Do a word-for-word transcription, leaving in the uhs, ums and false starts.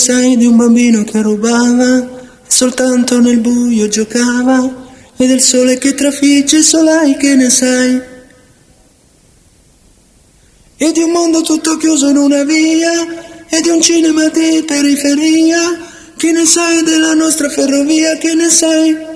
Sai di un bambino che rubava, soltanto nel buio giocava, e del sole che trafigge solai che ne sai? E di un mondo tutto chiuso in una via, e di un cinema di periferia, che ne sai della nostra ferrovia, che ne sai?